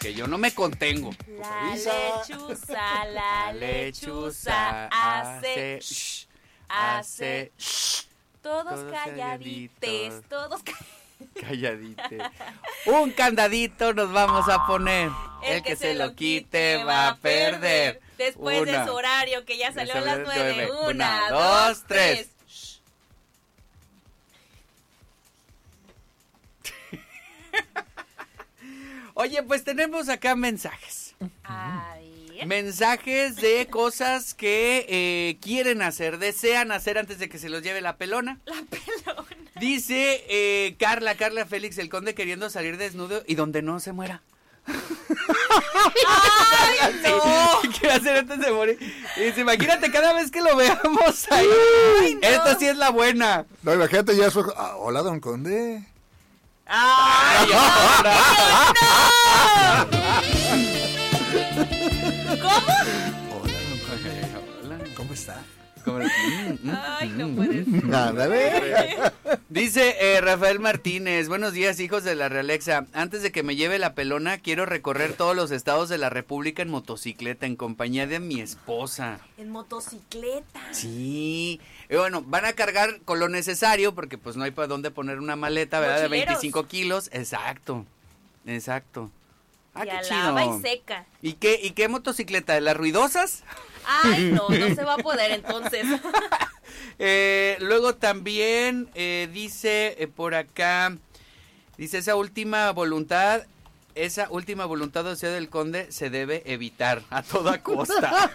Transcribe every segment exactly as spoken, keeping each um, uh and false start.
porque yo no me contengo. La lechuza, la lechuza hace, shh, hace, shh, todos todos calladites, calladitos. todos ca- calladite. Un candadito nos vamos a poner. El que se lo quite va a perder. Después Una. de su horario, que ya salió a las nueve. Una, Una, dos, dos, tres. tres. Oye, pues tenemos acá mensajes. Ay. Mensajes de cosas que eh, quieren hacer, desean hacer antes de que se los lleve la pelona. La pelona. Dice eh, Carla, Carla Félix, el conde queriendo salir desnudo y donde no se muera. ¡Ay, no! ¿Qué quiere hacer antes de morir? Y dice, imagínate cada vez que lo veamos ahí. Ay, no. Esta sí es la buena. No, imagínate ya su... Ah, hola, don Conde. ¡Ay, no! ¿Cómo? Hola, don Conde. Hola. ¿Cómo está? ¿Cómo? Mm, mm, Ay, no mm. puede ser. Ándale. Dice eh, Rafael Martínez, buenos días hijos de la Realexa, antes de que me lleve la pelona quiero recorrer todos los estados de la República en motocicleta en compañía de mi esposa. En motocicleta. Sí, y bueno, van a cargar con lo necesario porque pues no hay para dónde poner una maleta, ¿verdad? De Mochileros. veinticinco kilos, exacto, exacto. Ah, Y qué alaba chido. y seca. ¿Y qué, ¿Y qué motocicleta? ¿De las ruidosas? Ay, no, no se va a poder entonces. Eh, luego también eh, dice eh, por acá, dice esa última voluntad, esa última voluntad o deseo del conde se debe evitar a toda costa.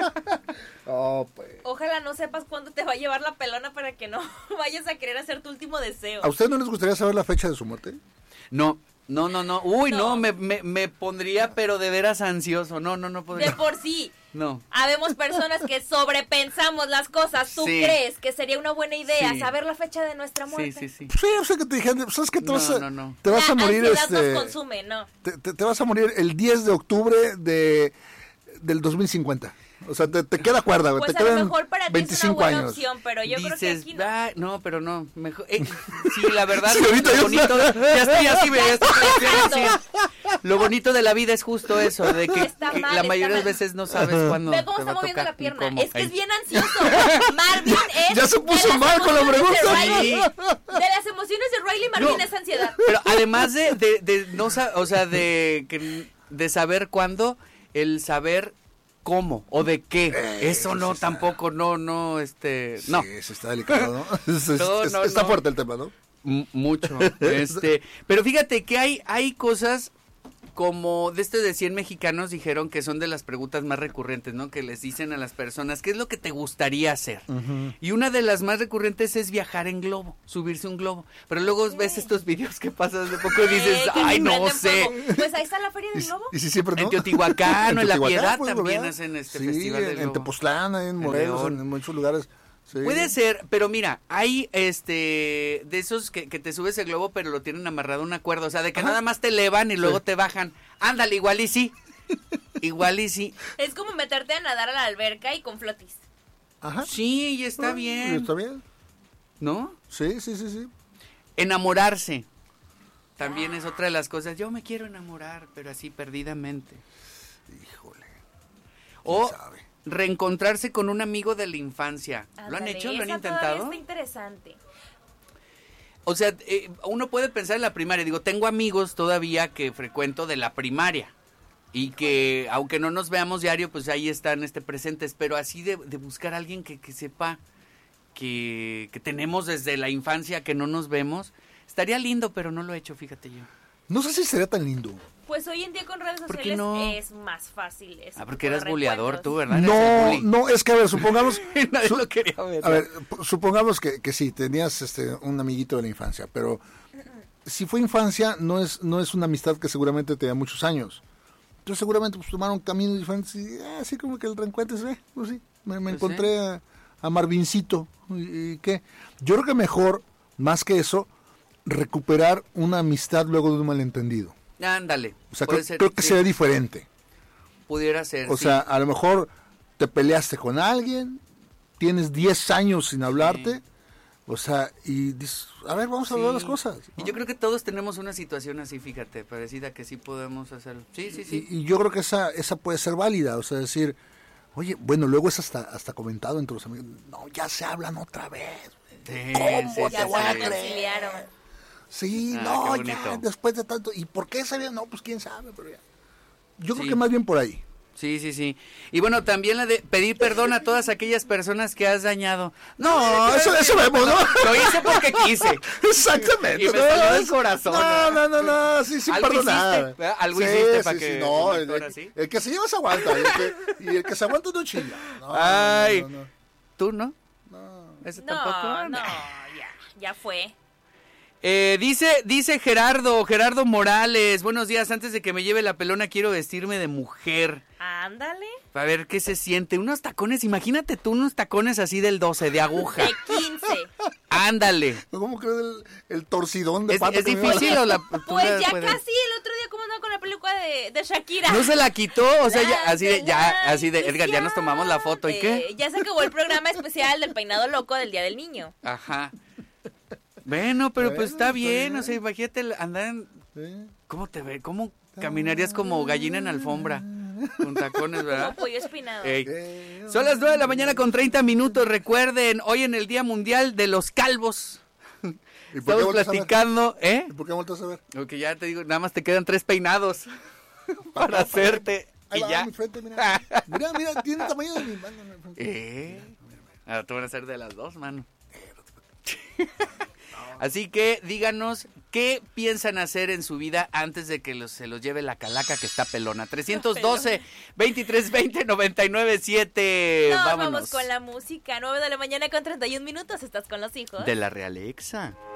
Oh, pues. Ojalá no sepas cuándo te va a llevar la pelona para que no vayas a querer hacer tu último deseo. ¿A usted no les gustaría saber la fecha de su muerte? No, no, no, no, uy, no, No. me, me, me pondría pero de veras ansioso, no, no, no De podría. por sí, No. habemos personas que sobrepensamos las cosas. ¿Tú Sí. crees que sería una buena idea Sí. saber la fecha de nuestra Sí, muerte? sí, sí. Sí, o sea que te dijeron, ¿sabes qué? Te No, vas a, no, no. Te vas La a morir ansiedad este... nos consume, ¿no? Te, te- te vas a morir el diez de octubre de, del dos mil cincuenta. O sea, te, te queda cuerda, güey. Pues te a lo quedan mejor para ti es una veinticinco buena años. opción, pero yo creo que Dices, aquí no. "Ah, no, pero no, mejor, eh, sí, la verdad, Sí, lo ahorita ya bonito, está. ya estoy así, ve, ya estoy Exacto. así. Lo bonito de la vida es justo eso, de que Está que mal, la está mayoría de mal. veces no sabes cuándo Ve cómo te está va a moviendo tocar la ni pierna. cómo. Es que Ay. es bien ansioso. Marvin es. Ya se de puso las mal con la emociones de pregunta. Riley. Sí. De las emociones de Riley, Marvin No. es ansiedad. Pero además de, de, de no sa- o sea, de que de saber cuándo, el saber cómo o de qué. Eh, Eso no, eso está- tampoco, no, no, este, no. Sí, eso está delicado, ¿no? Es- es- No, es- no, está no. fuerte el tema, ¿no? M- mucho. Este, pero fíjate que hay, hay cosas como de este de cien mexicanos dijeron que son de las preguntas más recurrentes, ¿no? Que les dicen a las personas, ¿qué es lo que te gustaría hacer? Ujú. Y una de las más recurrentes es viajar en globo, subirse un globo. Pero luego ves estos videos que pasas de poco y dices, Eh, que ay, se no prenden sé. fuego. Pues ahí está la Feria Y, del Globo. y si siempre no. En Teotihuacán o en La Teotihuacán, Piedad pues, también ¿verdad? hacen este Sí, festival del en, en globo. Tepoztlán, en En Morelos, León. en, en muchos lugares. Sí. Puede ser, pero mira, hay este de esos que, que te subes el globo pero lo tienen amarrado a una cuerda, o sea, de que Ajá. nada más te elevan y luego Sí. te bajan. Ándale, igual y sí. Igual y sí. Es como meterte a nadar a la alberca y con flotis. Ajá. Sí, y está Ah, bien. Está bien. ¿No? Sí, sí, sí, sí. Enamorarse. También es otra de las cosas. Yo me quiero enamorar, pero así perdidamente. Híjole. O sabe? reencontrarse con un amigo de la infancia. ¿Lo han Ándale, hecho? ¿Lo han esa todavía intentado? Está interesante. O sea, eh, uno puede pensar en la primaria. Digo, tengo amigos todavía que frecuento de la primaria. Y que, aunque no nos veamos diario, pues ahí están este, presentes. Pero así de, de buscar a alguien que, que sepa que, que tenemos desde la infancia, que no nos vemos. Estaría lindo, pero no lo he hecho, fíjate yo. No sé si sería tan lindo. Pues hoy en día con redes ¿Por qué sociales no? es más fácil. ese Ah, porque tipo de eras buleador tú, reencuentros. ¿verdad? Eres el No, bully. no, es que a ver, supongamos... Nadie su- lo quería ver. A ver, p- supongamos que, que sí, tenías este un amiguito de la infancia, pero si fue infancia, no es no es una amistad que seguramente te da muchos años. Entonces seguramente pues tomaron caminos diferentes y ah, así como que el reencuentro es, eh, pues sí, me, me Pues encontré a, a Marvincito y, y qué. Yo creo que mejor, más que eso, recuperar una amistad luego de un malentendido. Ándale. O sea, puede creo, ser, creo que sí, sería diferente. pudiera ser. O sí. sea, a lo mejor te peleaste con alguien, tienes diez años sin hablarte, O sea, y dices, a ver, vamos a hablar Sí. las cosas. Y ¿no? yo creo que todos tenemos una situación así, fíjate, parecida que sí podemos hacerlo. Sí, sí, sí. Y, y yo creo que esa esa puede ser válida, o sea, decir, oye, bueno, luego es hasta hasta comentado entre los amigos, no, ya se hablan otra vez. Sí, ¿Cómo sí, te Ya sí, voy a se sí. creer? reconciliaron. Sí, Ah, no, qué ya, bonito. después de tanto, ¿y por qué sabía? No, pues quién sabe, pero ya. Yo creo Sí. que más bien por ahí. Sí, sí, sí. Y bueno, también la de pedir perdón a todas aquellas personas que has dañado. No, eso, eso vemos, ¿no? Lo hice porque quise. Exactamente. Y me ¿no? salió del corazón. No, no, no, no, sí, sí, Algo perdonar. hiciste, ¿verdad? Algo Sí, hiciste sí, para sí, que no, uno el, actuara el- así. el que se lleva se aguanta, y el que, y el que se aguanta no chilla. No, no, Ay. no, no, ¿Tú no? no. ¿Ese tampoco? No, no, ya, ya fue. Eh, dice, dice Gerardo, Gerardo Morales, buenos días, antes de que me lleve la pelona quiero vestirme de mujer. Ándale. A ver qué se siente. Unos tacones, imagínate tú unos tacones así del doce, de aguja. De quince. Ándale. ¿Cómo crees el, el torcidón de Es, pata es que me iba a dar? difícil o la tú Pues la ya puedes- casi el otro día, ¿cómo andaba con la película de, de Shakira? No se la quitó, o sea, ya, así de, ya, La así de, Edgar, ya nos tomamos la foto, ¿y qué? Eh, Ya se acabó el programa especial del peinado loco del Día del Niño. Ajá. Bueno, pero pues Bueno, está está bien, bien. o sea, imagínate el- andar en... Sí. ¿Cómo te ve? ¿Cómo caminarías como gallina en alfombra? Con tacones, Como ¿verdad? pollo espinado. Ey. Eh, Son las nueve de la mañana con treinta minutos, recuerden, hoy en el Día Mundial de los Calvos. ¿Y por qué Estamos volteas a ver? platicando, ¿eh? ¿Y por qué volteas a ver? Porque ya te digo, nada más te quedan tres peinados para hacerte Ahí y va, ya. mi frente, mira. Mira, mira, tiene el tamaño de mi mano. mi frente. ¿Eh? Ahora te van a hacer de las dos, mano. Así que díganos qué piensan hacer en su vida antes de que los- se los lleve la calaca que está pelona. trescientos doce, veintitrés veinte, noventa y nueve siete. Nos Vámonos. vamos con la música. nueve de la mañana con treinta y un minutos. Estás con los hijos. De la Realexa.